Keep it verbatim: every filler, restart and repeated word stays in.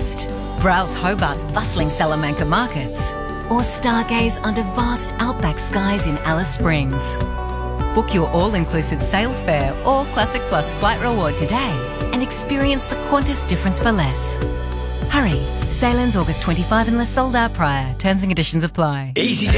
West, browse Hobart's bustling Salamanca markets, or stargaze under vast outback skies in Alice Springs. Book your all-inclusive sail fare or Classic Plus flight reward today and experience the Qantas difference for less. Hurry, sail ends August twenty-fifth unless sold out prior. Terms and conditions apply. Easy